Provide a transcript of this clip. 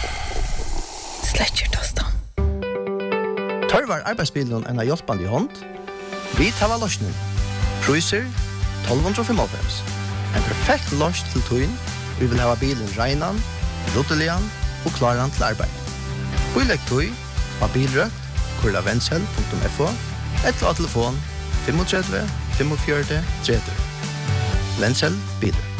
Sletcher tostan. Tørvar arbeidsbilen en av hjelpende i hånd. Vi tar løsningen. Priser 1295. En perfekt løs til tøyen. Vi vil ha bilen regnan, ruttelian og klaran til arbeid. Bilegg tøy av bilrøkt, kurlavensel.fo, eller av telefon 35 45 30. Vensel biler.